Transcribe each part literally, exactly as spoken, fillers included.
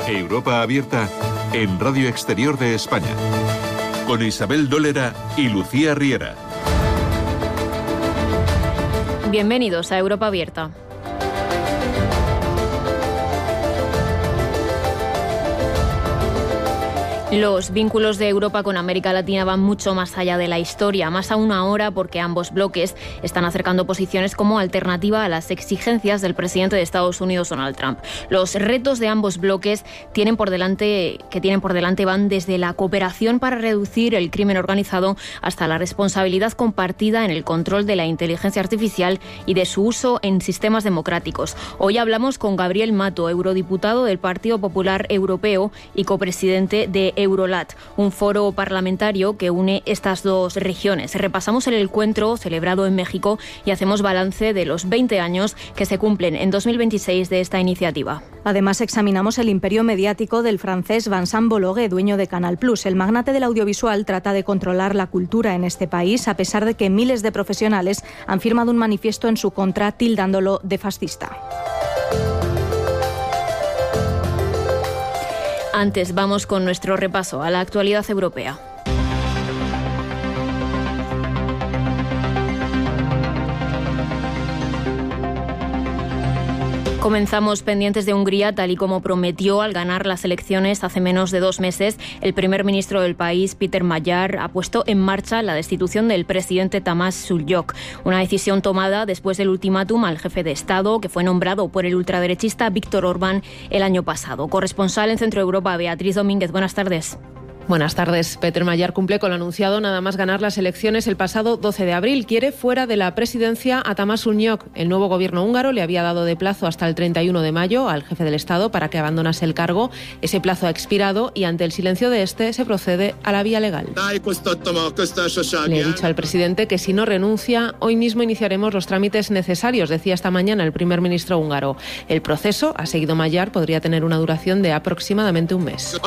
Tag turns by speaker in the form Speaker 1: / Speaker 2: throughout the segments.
Speaker 1: Europa Abierta en Radio Exterior de España, con Isabel Dólera y Lucía Riera.
Speaker 2: Bienvenidos a Europa Abierta. Los vínculos de Europa con América Latina van mucho más allá de la historia, más aún ahora porque ambos bloques están acercando posiciones como alternativa a las exigencias del presidente de Estados Unidos, Donald Trump. Los retos de ambos bloques tienen por delante, que tienen por delante van desde la cooperación para reducir el crimen organizado hasta la responsabilidad compartida en el control de la inteligencia artificial y de su uso en sistemas democráticos. Hoy hablamos con Gabriel Mato, eurodiputado del Partido Popular Europeo y copresidente de Eurolat, un foro parlamentario que une estas dos regiones. Repasamos el encuentro celebrado en México y hacemos balance de los veinte años que se cumplen en dos mil veintiséis de esta iniciativa.
Speaker 3: Además, examinamos el imperio mediático del francés Vincent Bolloré, dueño de Canal Plus. El magnate del audiovisual trata de controlar la cultura en este país, a pesar de que miles de profesionales han firmado un manifiesto en su contra, tildándolo de fascista.
Speaker 2: Antes vamos con nuestro repaso a la actualidad europea. Comenzamos pendientes de Hungría, tal y como prometió al ganar las elecciones hace menos de dos meses. El primer ministro del país, Péter Magyar, ha puesto en marcha la destitución del presidente Tamás Sulyok, una decisión tomada después del ultimátum al jefe de Estado, que fue nombrado por el ultraderechista Viktor Orbán el año pasado. Corresponsal en Centro Europa, Beatriz Domínguez, buenas tardes.
Speaker 4: Buenas tardes. Péter Magyar cumple con lo anunciado nada más ganar las elecciones el pasado doce de abril. Quiere fuera de la presidencia a Tamás Sulyok. El nuevo gobierno húngaro le había dado de plazo hasta el treinta y uno de mayo al jefe del Estado para que abandonase el cargo. Ese plazo ha expirado y ante el silencio de este se procede a la vía legal. Le he dicho al presidente que si no renuncia, hoy mismo iniciaremos los trámites necesarios, decía esta mañana el primer ministro húngaro. El proceso, ha seguido Magyar, podría tener una duración de aproximadamente un mes.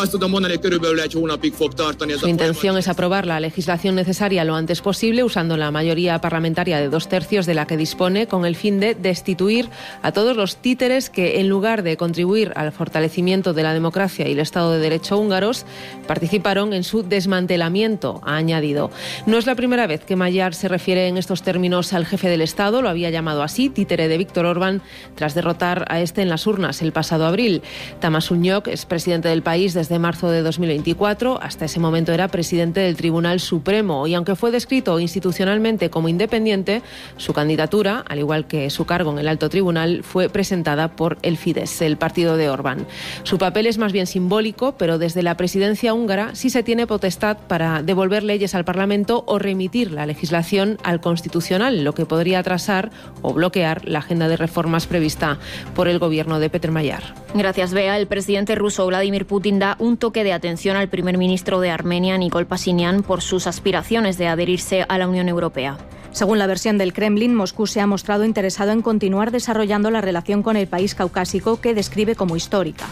Speaker 4: Su intención es aprobar la legislación necesaria lo antes posible, usando la mayoría parlamentaria de dos tercios de la que dispone, con el fin de destituir a todos los títeres que, en lugar de contribuir al fortalecimiento de la democracia y el Estado de Derecho húngaros, participaron en su desmantelamiento, ha añadido. No es la primera vez que Magyar se refiere en estos términos al jefe del Estado, lo había llamado así, títere de Viktor Orbán, tras derrotar a este en las urnas el pasado abril. Tamás Sulyok es presidente del país desde marzo de dos mil veinticuatro, hasta ese momento era presidente del Tribunal Supremo y aunque fue descrito institucionalmente como independiente, su candidatura, al igual que su cargo en el alto tribunal, fue presentada por el Fidesz, el partido de Orbán. Su papel es más bien simbólico, pero desde la presidencia húngara sí se tiene potestad para devolver leyes al Parlamento o remitir la legislación al Constitucional, lo que podría atrasar o bloquear la agenda de reformas prevista por el gobierno de Péter Magyar.
Speaker 2: Gracias, Bea. El presidente ruso Vladimir Putin da un toque de atención al primer ministro ministro de Armenia, Nikol Pashinyan, por sus aspiraciones de adherirse a la Unión Europea.
Speaker 3: Según la versión del Kremlin, Moscú se ha mostrado interesado en continuar desarrollando la relación con el país caucásico, que describe como histórica.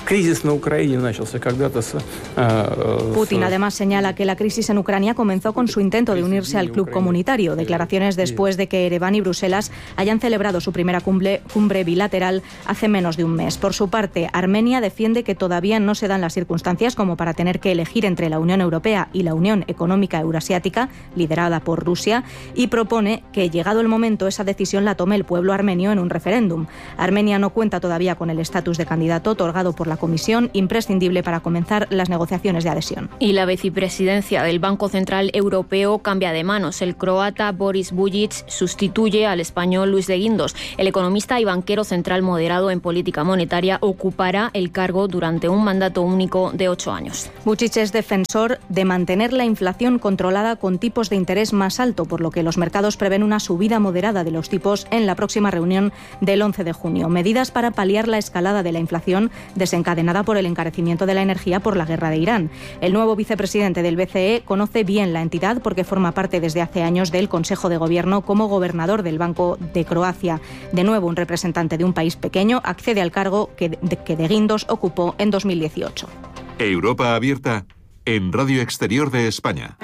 Speaker 3: Putin además señala que la crisis en Ucrania comenzó con su intento de unirse al club comunitario. Declaraciones después de que Ereván y Bruselas hayan celebrado su primera cumbre, cumbre bilateral hace menos de un mes. Por su parte, Armenia defiende que todavía no se dan las circunstancias como para tener que elegir entre la Unión Europea y la Unión Económica Eurasiática, liderada por Rusia, y propone que, llegado el momento, esa decisión la tome el pueblo armenio en un referéndum. Armenia no cuenta todavía con el estatus de candidato otorgado por la Comisión, imprescindible para comenzar las negociaciones de adhesión.
Speaker 2: Y la vicepresidencia del Banco Central Europeo cambia de manos. El croata Boris Bujic sustituye al español Luis de Guindos. El economista y banquero central moderado en política monetaria ocupará el cargo durante un mandato único de ocho años.
Speaker 3: Bujic es defensor de mantener la inflación controlada con tipos de interés más alto, por lo que los mercados prevén una subida moderada de los tipos en la próxima reunión del once de junio. Medidas para paliar la escalada de la inflación desencadenada encadenada por el encarecimiento de la energía por la guerra de Irán. El nuevo vicepresidente del B C E conoce bien la entidad porque forma parte desde hace años del Consejo de Gobierno como gobernador del Banco de Croacia. De nuevo, un representante de un país pequeño accede al cargo que de, que de Guindos ocupó en dos mil dieciocho.
Speaker 1: Europa Abierta en Radio Exterior de España.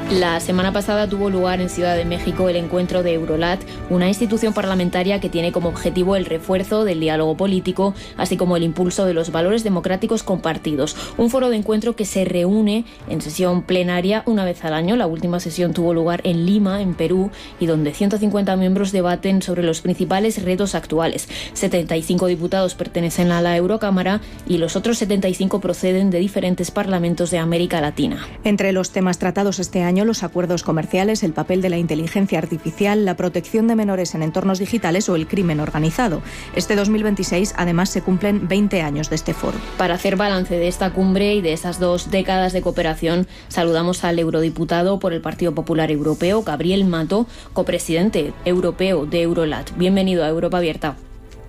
Speaker 2: La semana pasada tuvo lugar en Ciudad de México el encuentro de Eurolat, una institución parlamentaria que tiene como objetivo el refuerzo del diálogo político, así como el impulso de los valores democráticos compartidos. Un foro de encuentro que se reúne en sesión plenaria una vez al año. La última sesión tuvo lugar en Lima, en Perú, y donde ciento cincuenta miembros debaten sobre los principales retos actuales. setenta y cinco diputados pertenecen a la Eurocámara y los otros setenta y cinco proceden de diferentes parlamentos de América Latina.
Speaker 3: Entre los temas tratados este año, los acuerdos comerciales, el papel de la inteligencia artificial, la protección de menores en entornos digitales o el crimen organizado. Este dos mil veintiséis, además, se cumplen veinte años de este foro.
Speaker 2: Para hacer balance de esta cumbre y de esas dos décadas de cooperación, saludamos al eurodiputado por el Partido Popular Europeo, Gabriel Mato, copresidente europeo de Eurolat. Bienvenido a Europa Abierta.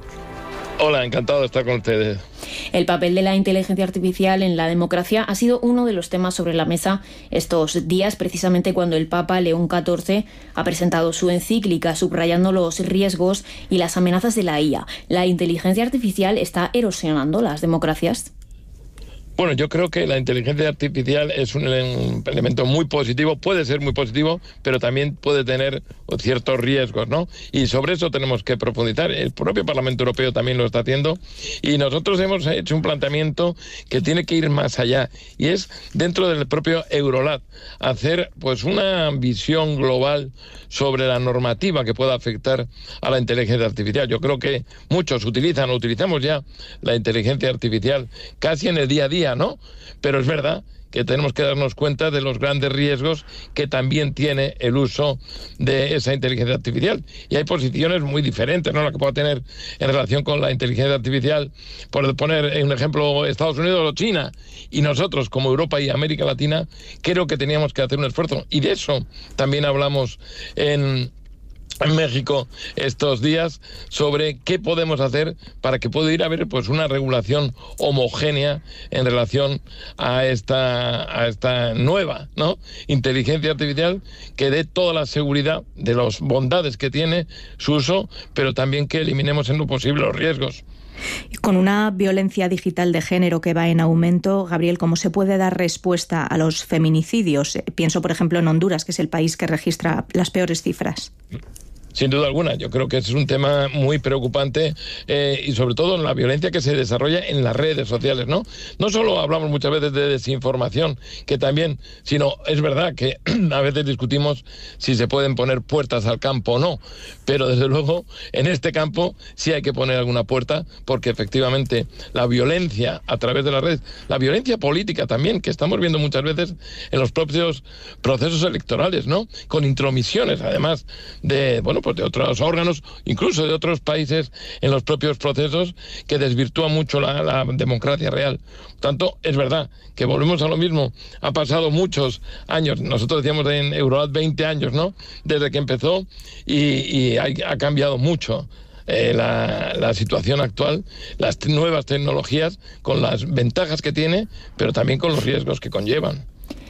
Speaker 5: Hola, encantado de estar con ustedes.
Speaker 2: El papel de la inteligencia artificial en la democracia ha sido uno de los temas sobre la mesa estos días, precisamente cuando el Papa León catorce ha presentado su encíclica subrayando los riesgos y las amenazas de la I A. ¿La inteligencia artificial está erosionando las democracias?
Speaker 5: Bueno, yo creo que la inteligencia artificial es un elemento muy positivo, puede ser muy positivo, pero también puede tener ciertos riesgos, ¿no? Y sobre eso tenemos que profundizar. El propio Parlamento Europeo también lo está haciendo y nosotros hemos hecho un planteamiento que tiene que ir más allá y es dentro del propio Eurolat hacer pues una visión global sobre la normativa que pueda afectar a la inteligencia artificial. Yo creo que muchos utilizan o utilizamos ya la inteligencia artificial casi en el día a día, ¿no? Pero es verdad que tenemos que darnos cuenta de los grandes riesgos que también tiene el uso de esa inteligencia artificial. Y hay posiciones muy diferentes, ¿no? La que pueda tener en relación con la inteligencia artificial, por poner un ejemplo, Estados Unidos o China. Y nosotros, como Europa y América Latina, creo que teníamos que hacer un esfuerzo. Y de eso también hablamos en... en México estos días sobre qué podemos hacer para que pueda ir a haber pues una regulación homogénea en relación a esta a esta nueva, ¿no? inteligencia artificial que dé toda la seguridad de las bondades que tiene su uso, pero también que eliminemos en lo posible los riesgos.
Speaker 3: Con una violencia digital de género que va en aumento, Gabriel, ¿cómo se puede dar respuesta a los feminicidios? Pienso, por ejemplo, en Honduras, que es el país que registra las peores cifras.
Speaker 5: Sin duda alguna, yo creo que ese es un tema muy preocupante eh, y sobre todo en la violencia que se desarrolla en las redes sociales, ¿no? No solo hablamos muchas veces de desinformación, que también, sino es verdad que a veces discutimos si se pueden poner puertas al campo o no, pero desde luego en este campo sí hay que poner alguna puerta porque efectivamente la violencia a través de las redes, la violencia política también, que estamos viendo muchas veces en los propios procesos electorales, ¿no? Con intromisiones además de, bueno, pues de otros órganos, incluso de otros países en los propios procesos que desvirtúan mucho la, la democracia real. Por tanto, es verdad que volvemos a lo mismo. Ha pasado muchos años, nosotros decíamos en Eurolat veinte años, ¿no? Desde que empezó y, y ha, ha cambiado mucho. Eh, la, la situación actual, las nuevas tecnologías, con las ventajas que tiene, pero también con los riesgos que conllevan.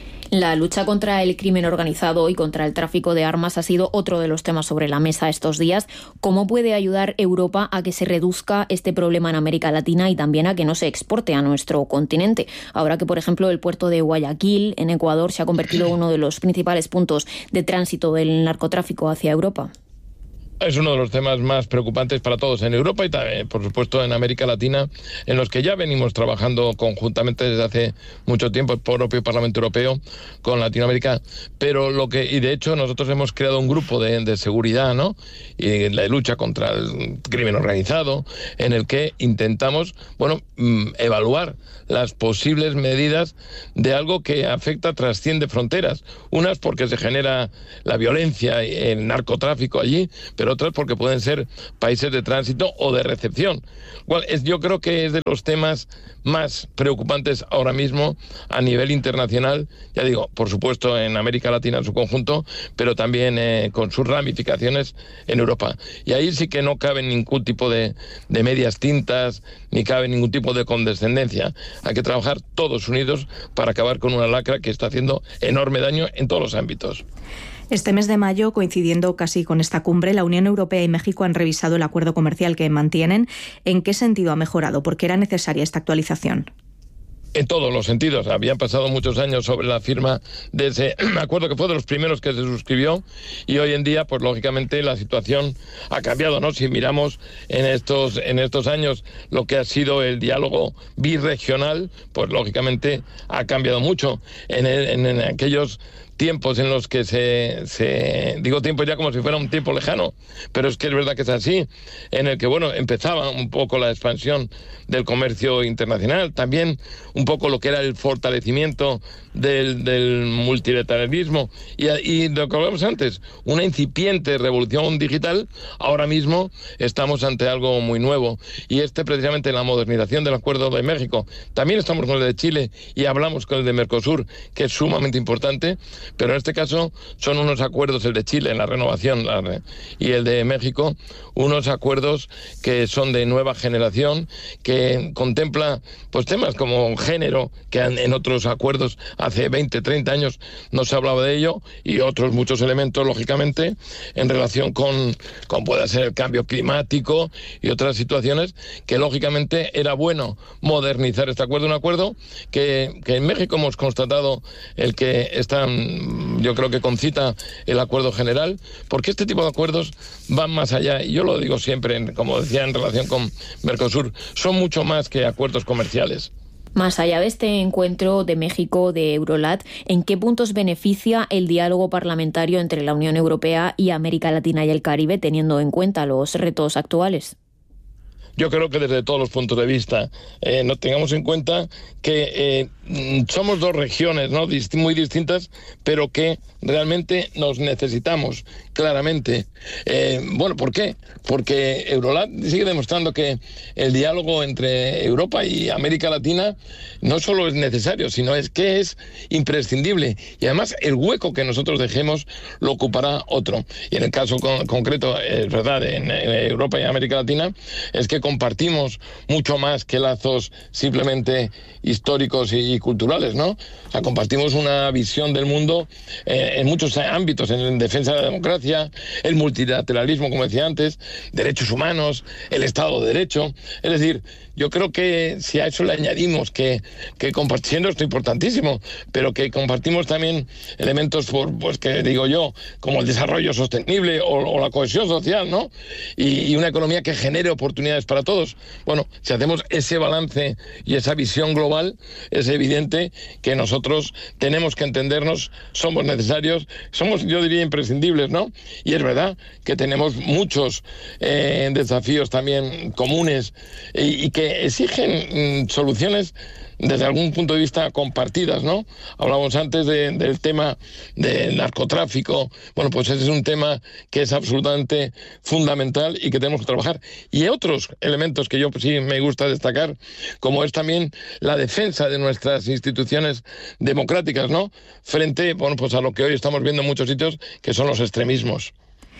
Speaker 2: La lucha contra el crimen organizado y contra el tráfico de armas ha sido otro de los temas sobre la mesa estos días. ¿Cómo puede ayudar Europa a que se reduzca este problema en América Latina y también a que no se exporte a nuestro continente? Ahora que, por ejemplo, el puerto de Guayaquil, en Ecuador, se ha convertido en uno de los principales puntos de tránsito del narcotráfico hacia Europa.
Speaker 5: Es uno de los temas más preocupantes para todos en Europa y también, por supuesto, en América Latina, en los que ya venimos trabajando conjuntamente desde hace mucho tiempo, el propio Parlamento Europeo con Latinoamérica. Pero lo que, y de hecho, nosotros hemos creado un grupo de, de seguridad, ¿no? Y de lucha contra el crimen organizado, en el que intentamos, bueno, evaluar las posibles medidas de algo que afecta, trasciende fronteras. Unas porque se genera la violencia y el narcotráfico allí, pero otras porque pueden ser países de tránsito o de recepción. Cual es, yo creo que es de los temas más preocupantes ahora mismo a nivel internacional, ya digo, por supuesto en América Latina en su conjunto, pero también eh, con sus ramificaciones en Europa. Y ahí sí que no cabe ningún tipo de, de medias tintas, ni cabe ningún tipo de condescendencia. Hay que trabajar todos unidos para acabar con una lacra que está haciendo enorme daño en todos los ámbitos.
Speaker 3: Este mes de mayo, coincidiendo casi con esta cumbre, la Unión Europea y México han revisado el acuerdo comercial que mantienen. ¿En qué sentido ha mejorado? ¿Por qué era necesaria esta actualización?
Speaker 5: en todos los sentidos. Habían pasado muchos años sobre la firma de ese acuerdo, que fue de los primeros que se suscribió, y hoy en día, pues lógicamente, la situación ha cambiado, ¿no? Si miramos en estos, en estos años lo que ha sido el diálogo birregional, pues lógicamente ha cambiado mucho. En, el, en, en aquellos tiempos en los que se, se... digo tiempo ya como si fuera un tiempo lejano, pero es que es verdad que es así, en el que, bueno, empezaba un poco la expansión del comercio internacional, también un poco lo que era el fortalecimiento del, del multilateralismo, y, y lo que hablábamos antes, una incipiente revolución digital. Ahora mismo estamos ante algo muy nuevo, y este precisamente la modernización del Acuerdo de México. También estamos con el de Chile y hablamos con el de Mercosur, que es sumamente importante. Pero en este caso son unos acuerdos, el de Chile en la renovación la, y el de México, unos acuerdos que son de nueva generación, que contempla pues temas como género, que en otros acuerdos hace veinte, treinta años no se hablaba de ello, y otros muchos elementos, lógicamente, en relación con, con puede ser el cambio climático y otras situaciones, que lógicamente era bueno modernizar este acuerdo, un acuerdo que, que en México hemos constatado el que están, yo creo que concita el acuerdo general, porque este tipo de acuerdos van más allá, y yo lo digo siempre, como decía en relación con Mercosur, son mucho más que acuerdos comerciales.
Speaker 2: Más allá de este encuentro de México, de Eurolat, ¿en qué puntos beneficia el diálogo parlamentario entre la Unión Europea y América Latina y el Caribe, teniendo en cuenta los retos actuales?
Speaker 5: Yo creo que desde todos los puntos de vista, eh, no tengamos en cuenta que eh, somos dos regiones, ¿no?, Dist- muy distintas, pero que realmente nos necesitamos, claramente. Eh, bueno, ¿por qué? Porque Eurolat sigue demostrando que el diálogo entre Europa y América Latina no solo es necesario, sino es que es imprescindible. Y además el hueco que nosotros dejemos lo ocupará otro. Y en el caso con- concreto, es verdad, en, en Europa y América Latina, es que compartimos mucho más que lazos simplemente históricos y, y culturales, ¿no? O sea, compartimos una visión del mundo eh, en muchos ámbitos, en, en defensa de la democracia, el multilateralismo, como decía antes, derechos humanos, el Estado de Derecho. Es decir, yo creo que si a eso le añadimos que, que compartiendo esto importantísimo, pero que compartimos también elementos, por, pues que digo yo, como el desarrollo sostenible o, o la cohesión social, ¿no? Y, y una economía que genere oportunidades para todos. Bueno, si hacemos ese balance y esa visión global, es evidente que nosotros tenemos que entendernos, somos necesarios, somos, yo diría, imprescindibles, ¿no? Y es verdad que tenemos muchos eh, desafíos también comunes y, y que exigen mm, soluciones desde algún punto de vista compartidas, ¿no? Hablamos antes de, del tema del narcotráfico. Bueno, pues ese es un tema que es absolutamente fundamental y que tenemos que trabajar. Y otros elementos que yo pues, sí me gusta destacar, como es también la defensa de nuestras instituciones democráticas, ¿no? Frente, bueno, pues a lo que hoy estamos viendo en muchos sitios, que son los extremismos.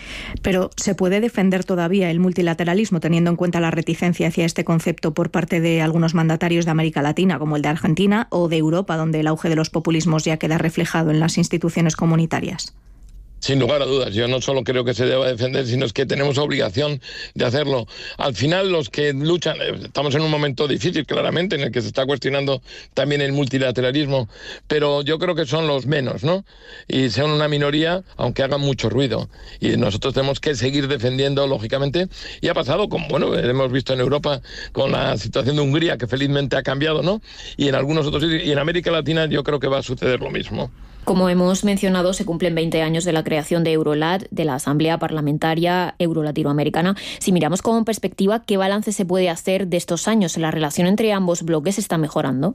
Speaker 3: Pero ¿se puede defender todavía el multilateralismo teniendo en cuenta la reticencia hacia este concepto por parte de algunos mandatarios de América Latina, como el de Argentina, o de Europa, donde el auge de los populismos ya queda reflejado en las instituciones comunitarias?
Speaker 5: Sin lugar a dudas, yo no solo creo que se deba defender, sino es que tenemos obligación de hacerlo. Al final, los que luchan, estamos en un momento difícil, claramente, en el que se está cuestionando también el multilateralismo, pero yo creo que son los menos, ¿no? Y son una minoría, aunque hagan mucho ruido. Y nosotros tenemos que seguir defendiendo, lógicamente. Y ha pasado, como bueno, hemos visto en Europa, con la situación de Hungría, que felizmente ha cambiado, ¿no? Y en algunos otros sitios, y en América Latina yo creo que va a suceder lo mismo.
Speaker 2: Como hemos mencionado, se cumplen veinte años de la creación de Eurolat, de la Asamblea Parlamentaria Euro-Latinoamericana. Si miramos con perspectiva, ¿qué balance se puede hacer de estos años? ¿La relación entre ambos bloques está mejorando?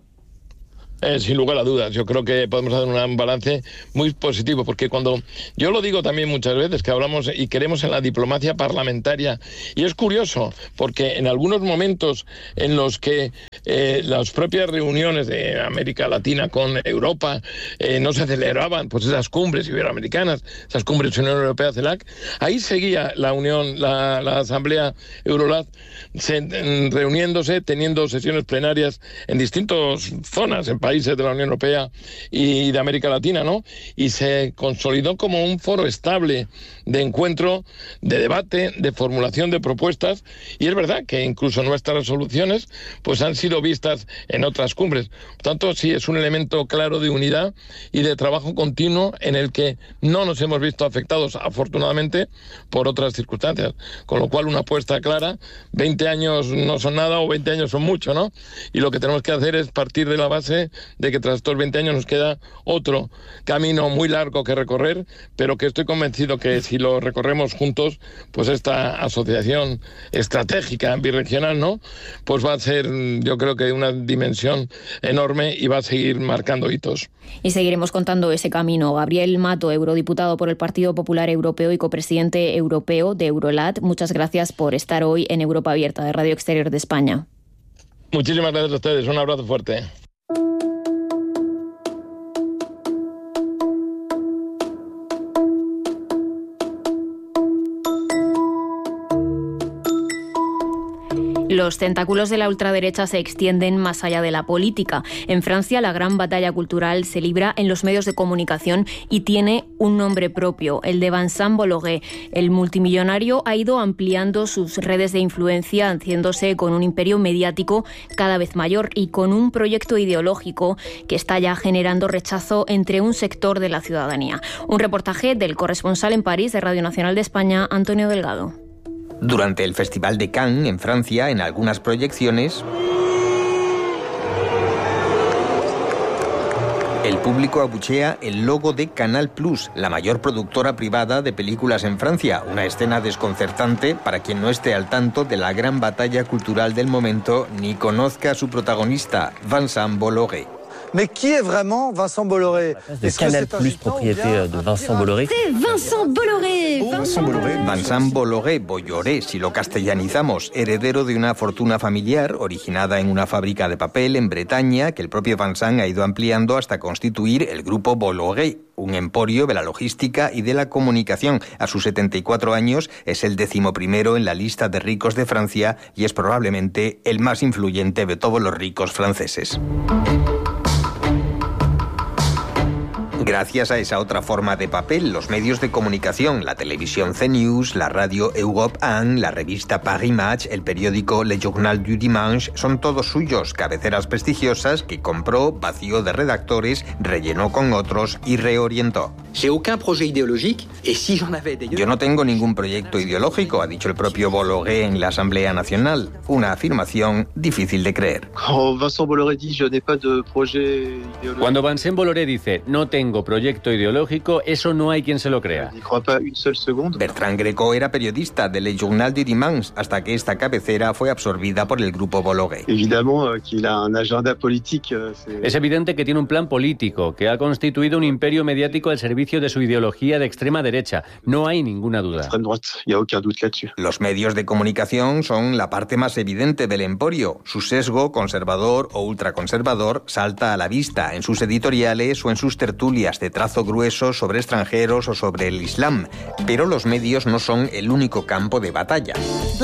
Speaker 5: Eh, sin lugar a dudas, yo creo que podemos hacer un balance muy positivo, porque cuando yo lo digo también muchas veces, que hablamos y queremos en la diplomacia parlamentaria, y es curioso, porque en algunos momentos en los que eh, las propias reuniones de América Latina con Europa eh, no se celebraban, pues esas cumbres iberoamericanas, esas cumbres Unión Europea-CELAC, ahí seguía la Unión, la, la Asamblea Eurolat se, reuniéndose, teniendo sesiones plenarias en distintas zonas, en países países de la Unión Europea y de América Latina, ¿no? Y se consolidó como un foro estable de encuentro, de debate, de formulación de propuestas, y es verdad que incluso nuestras resoluciones pues han sido vistas en otras cumbres. Por tanto, sí, es un elemento claro de unidad y de trabajo continuo en el que no nos hemos visto afectados, afortunadamente, por otras circunstancias. Con lo cual, una apuesta clara, veinte años no son nada o veinte años son mucho, ¿no? Y lo que tenemos que hacer es partir de la base de que tras estos veinte años nos queda otro camino muy largo que recorrer, pero que estoy convencido que si lo recorremos juntos, pues esta asociación estratégica birregional, ¿no? Pues va a ser, yo creo que una dimensión enorme y va a seguir marcando hitos.
Speaker 2: Y seguiremos contando ese camino. Gabriel Mato, eurodiputado por el Partido Popular Europeo y copresidente europeo de Eurolat, muchas gracias por estar hoy en Europa Abierta de Radio Exterior de España.
Speaker 5: Muchísimas gracias a ustedes. Un abrazo fuerte.
Speaker 2: Los tentáculos de la ultraderecha se extienden más allá de la política. En Francia, la gran batalla cultural se libra en los medios de comunicación y tiene un nombre propio, el de Vincent Bolloré. El multimillonario ha ido ampliando sus redes de influencia, haciéndose con un imperio mediático cada vez mayor y con un proyecto ideológico que está ya generando rechazo entre un sector de la ciudadanía. Un reportaje del corresponsal en París de Radio Nacional de España, Antonio Delgado.
Speaker 6: Durante el Festival de Cannes, en Francia, en algunas proyecciones, el público abuchea el logo de Canal Plus, la mayor productora privada de películas en Francia. Una escena desconcertante para quien no esté al tanto de la gran batalla cultural del momento ni conozca a su protagonista, Vincent Bolloré.
Speaker 7: Mais qui est vraiment Vincent Bolloré?
Speaker 8: De Canal Plus, propriété de Vincent Bolloré.
Speaker 9: C'est Vincent Bolloré.
Speaker 6: Vincent Bolloré. Vincent Bolloré, Bolloré, si lo castellanizamos, heredero de una fortuna familiar originada en una fábrica de papel en Bretaña que el propio Vincent ha ido ampliando hasta constituir el grupo Bolloré, un emporio de la logística y de la comunicación. A sus setenta y cuatro años es el decimoprimero en la lista de ricos de Francia y es probablemente el más influyente de todos los ricos franceses. Gracias a esa otra forma de papel, los medios de comunicación, la televisión C News, la radio Europe uno, la revista Paris Match, el periódico Le Journal du Dimanche, son todos suyos, cabeceras prestigiosas que compró, vació de redactores, rellenó con otros y reorientó. Yo no tengo ningún proyecto ideológico, ha dicho el propio Bolloré en la Asamblea Nacional. Una afirmación difícil de creer.
Speaker 8: Cuando Vincent Bolloré dice no tengo proyecto ideológico, eso no hay quien se lo crea.
Speaker 6: Bertrand Greco era periodista de Le Journal du Dimanche hasta que esta cabecera fue absorbida por el grupo Bolloré.
Speaker 8: Es evidente que tiene un plan político, que ha constituido un imperio mediático al servicio de su ideología de extrema derecha. No hay ninguna duda.
Speaker 6: Los medios de comunicación son la parte más evidente del emporio. Su sesgo conservador o ultraconservador salta a la vista en sus editoriales o en sus tertulias de trazo grueso sobre extranjeros o sobre el Islam. Pero los medios no son el único campo de batalla.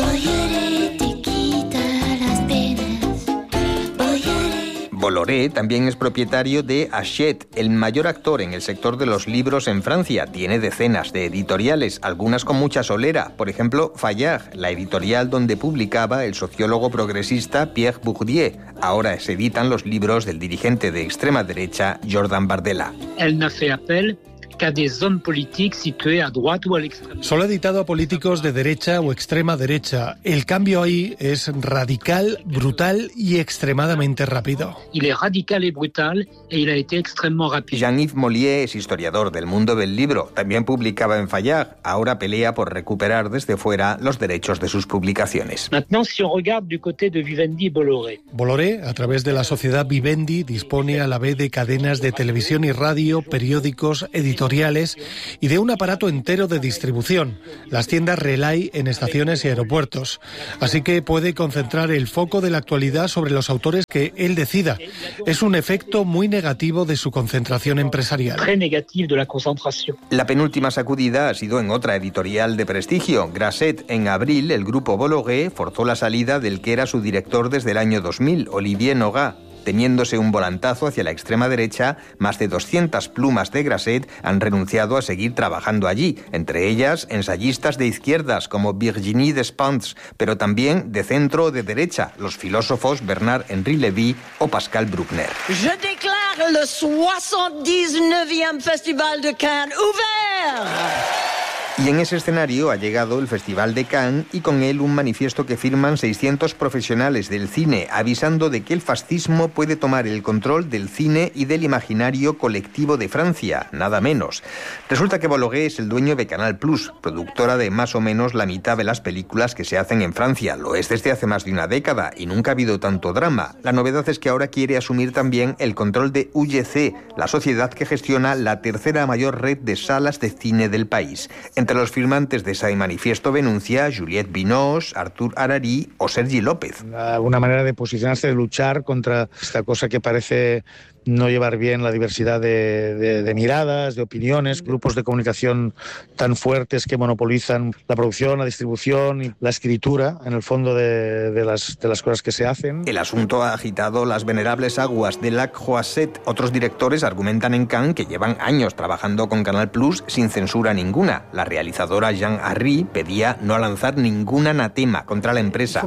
Speaker 6: Bolloré también es propietario de Hachette, el mayor actor en el sector de los libros en Francia. Tiene decenas de editoriales, algunas con mucha solera. Por ejemplo, Fayard, la editorial donde publicaba el sociólogo progresista Pierre Bourdieu. Ahora se editan los libros del dirigente de extrema derecha, Jordan Bardella.
Speaker 10: Elle n'a fait appel qu'à des hommes politiques situés à droite ou à l'extrême.
Speaker 11: Solo ha editado a políticos de derecha o extrema derecha. El cambio ahí es radical, brutal y extremadamente rápido.
Speaker 10: Il est radical et brutal et il a été extrêmement rapide.
Speaker 6: Jean-Yves Mollier es historiador del mundo del libro. También publicaba en Fayard. Ahora pelea por recuperar desde fuera los derechos de sus publicaciones.
Speaker 10: Maintenant, si on regarde du côté de Vivendi y Bolloré.
Speaker 11: Bolloré, a través de la sociedad Vivendi, dispone a la vez de cadenas de televisión y radio, periódicos, editoriales y de un aparato entero de distribución, las tiendas Relay en estaciones y aeropuertos. Así que puede concentrar el foco de la actualidad sobre los autores que él decida. Es un efecto muy negativo de su concentración empresarial.
Speaker 6: La penúltima sacudida ha sido en otra editorial de prestigio. Grasset. En abril, el grupo Bolloré forzó la salida del que era su director desde el año dos mil, Olivier Nogat. Temiéndose un volantazo hacia la extrema derecha, más de doscientas plumas de Grasset han renunciado a seguir trabajando allí, entre ellas ensayistas de izquierdas como Virginie Despentes, pero también de centro o de derecha, los filósofos Bernard-Henri Lévy o Pascal Bruckner.
Speaker 9: Je déclare le soixante-dix-neuvième Festival de Cannes ouvert.
Speaker 6: Y en ese escenario ha llegado el Festival de Cannes y con él un manifiesto que firman seiscientos profesionales del cine, avisando de que el fascismo puede tomar el control del cine y del imaginario colectivo de Francia, nada menos. Resulta que Bologué es el dueño de Canal Plus, productora de más o menos la mitad de las películas que se hacen en Francia. Lo es desde hace más de una década y nunca ha habido tanto drama. La novedad es que ahora quiere asumir también el control de U G C, la sociedad que gestiona la tercera mayor red de salas de cine del país. Entre los firmantes de ese manifiesto denuncia Juliette Binoche, Artur Harari o Sergi López.
Speaker 12: Una manera de posicionarse, de luchar contra esta cosa que parece no llevar bien la diversidad de, de, de miradas, de opiniones, grupos de comunicación tan fuertes que monopolizan la producción, la distribución y la escritura, en el fondo de, de, las, de las cosas que se hacen.
Speaker 6: El asunto ha agitado las venerables aguas de Lac Croisset. Otros directores argumentan en Cannes que llevan años trabajando con Canal Plus sin censura ninguna. La realizadora Jean Harry pedía no lanzar ningún anatema contra la empresa.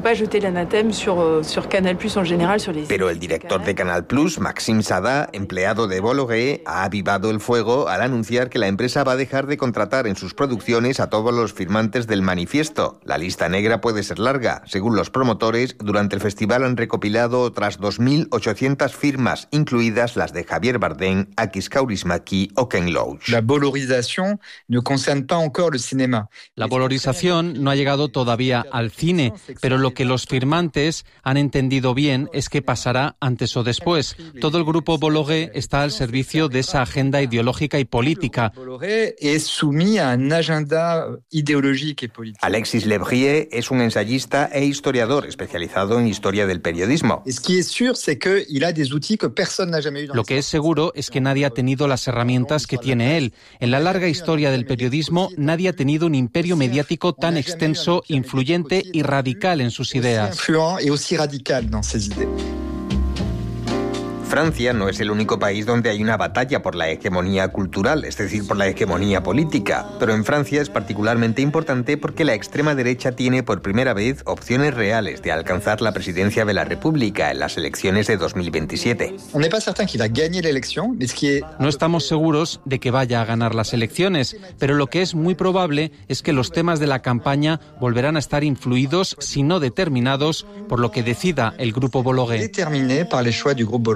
Speaker 6: Pero el director de Canal Plus, Maxime Sada, empleado de Bologué, ha avivado el fuego al anunciar que la empresa va a dejar de contratar en sus producciones a todos los firmantes del manifiesto. La lista negra puede ser larga. Según los promotores, durante el festival han recopilado otras dos mil ochocientas firmas, incluidas las de Javier Bardem, Akis Kaurismäki o Ken Loach.
Speaker 13: La valorización no concerne pas encore le cinéma.
Speaker 14: La valorización no ha llegado todavía al cine, pero lo que los firmantes han entendido bien es que pasará antes o después. Todo el grupo Bologué está al servicio de esa agenda ideológica y política.
Speaker 6: Alexis Lebrie es un ensayista e historiador especializado en historia del periodismo.
Speaker 14: Lo que es seguro es que nadie ha tenido las herramientas que tiene él. En la larga historia del periodismo, nadie ha tenido un imperio mediático tan extenso, influyente y radical en sus ideas.
Speaker 6: Francia no es el único país donde hay una batalla por la hegemonía cultural, es decir, por la hegemonía política. Pero en Francia es particularmente importante porque la extrema derecha tiene por primera vez opciones reales de alcanzar la presidencia de la República en las elecciones de dos mil veintisiete.
Speaker 14: No estamos seguros de que vaya a ganar las elecciones, pero lo que es muy probable es que los temas de la campaña volverán a estar influidos, si no determinados, por lo que decida el grupo Bologué.